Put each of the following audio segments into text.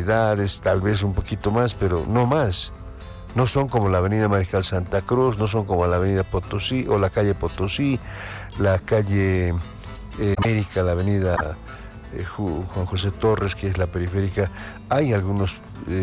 facilidades, tal vez un poquito más, pero no más. No son como la avenida Mariscal Santa Cruz, no son como la avenida Potosí o la calle Potosí, la calle América, la avenida Juan José Torres, que es la periférica. Hay algunos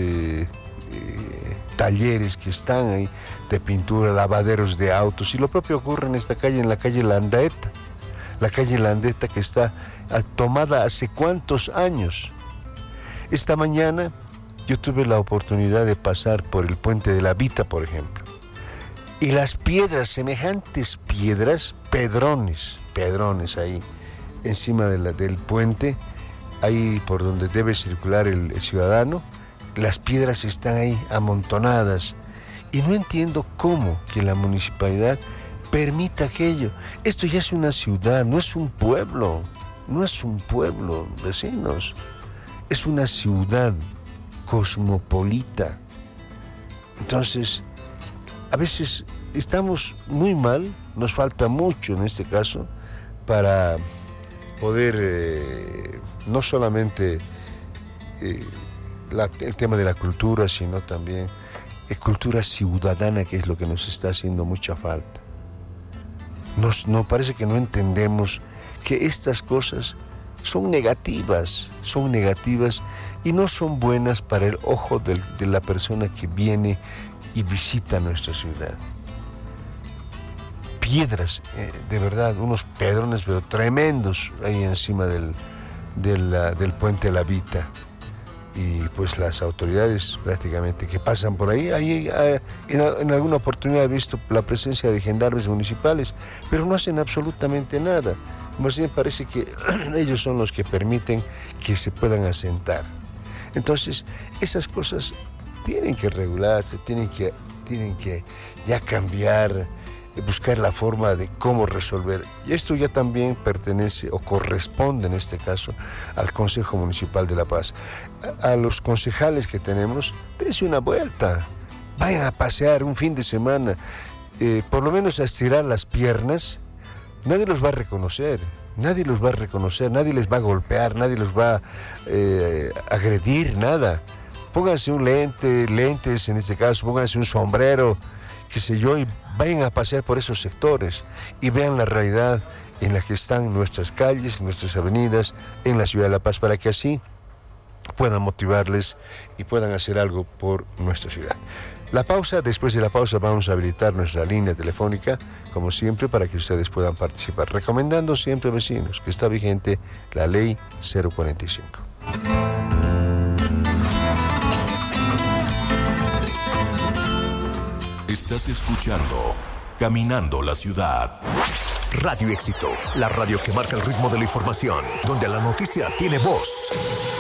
talleres que están ahí de pintura, lavaderos de autos, y lo propio ocurre en esta calle, en la calle Landaeta. La calle Landaeta, que está tomada hace cuántos años. Esta mañana yo tuve la oportunidad de pasar por el puente de la Vita, por ejemplo, y las piedras, semejantes piedras, pedrones ahí encima del puente, ahí por donde debe circular el ciudadano, las piedras están ahí amontonadas, y no entiendo cómo que la municipalidad permita aquello. Esto ya es una ciudad, no es un pueblo, vecinos, es una ciudad cosmopolita. Entonces, a veces estamos muy mal, nos falta mucho en este caso para poder no solamente el tema de la cultura, sino también cultura ciudadana, que es lo que nos está haciendo mucha falta. Nos parece que no entendemos que estas cosas son negativas y no son buenas para el ojo de la persona que viene y visita nuestra ciudad. Piedras, de verdad, unos pedrones pero tremendos ahí encima del puente de la Vita. Y pues las autoridades prácticamente que pasan por ahí, en alguna oportunidad he visto la presencia de gendarmes municipales, pero no hacen absolutamente nada. Más bien parece que ellos son los que permiten que se puedan asentar. Entonces, esas cosas tienen que regularse, tienen que ya cambiar, buscar la forma de cómo resolver. Y esto ya también pertenece o corresponde en este caso al Consejo Municipal de La Paz. A los concejales que tenemos, dense una vuelta, vayan a pasear un fin de semana, por lo menos a estirar las piernas. Nadie los va a reconocer, nadie les va a golpear, nadie los va a agredir, nada. Pónganse un lentes en este caso, pónganse un sombrero, qué sé yo, y vayan a pasear por esos sectores y vean la realidad en la que están nuestras calles, nuestras avenidas en la ciudad de La Paz, para que así puedan motivarles y puedan hacer algo por nuestra ciudad. Después de la pausa vamos a habilitar nuestra línea telefónica, como siempre, para que ustedes puedan participar, recomendando siempre, vecinos, que está vigente la ley 045. Estás escuchando Caminando la Ciudad. Radio Éxito, la radio que marca el ritmo de la información, donde la noticia tiene voz.